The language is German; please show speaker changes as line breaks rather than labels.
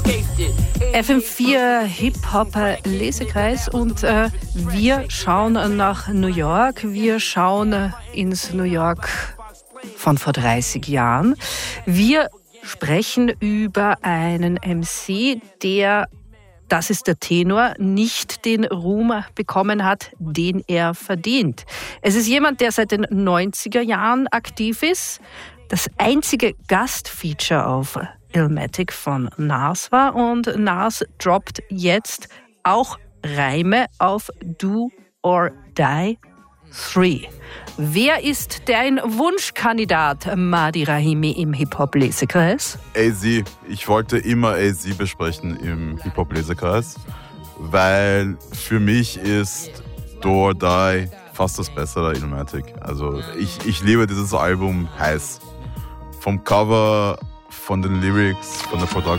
FM4 Hip-Hop-Lesekreis und wir schauen nach New York. Wir schauen ins New York von vor 30 Jahren. Wir sprechen über einen MC, der, das ist der Tenor, nicht den Ruhm bekommen hat, den er verdient. Es ist jemand, der seit den 90er Jahren aktiv ist. Das einzige Gastfeature auf Illmatic von Nas war und Nas droppt jetzt auch Reime auf Do or Die 3. Wer ist dein Wunschkandidat, Mahdi Rahimi, im Hip-Hop-Lesekreis?
AZ. Ich wollte immer AZ besprechen im Hip-Hop-Lesekreis, weil für mich ist Do or Die fast das bessere Illmatic. Also ich liebe dieses Album heiß. Vom Cover, von den Lyrics, von der Production.